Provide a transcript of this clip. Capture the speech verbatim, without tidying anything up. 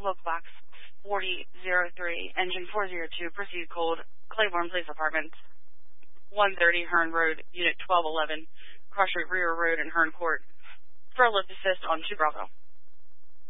Look box forty zero three, engine four zero two, proceed cold, Claiborne Place Apartments, one thirty Hearn Road, Unit twelve eleven, Cross Street Rear Road in Hearn Court, for a lift assist on two Bravo.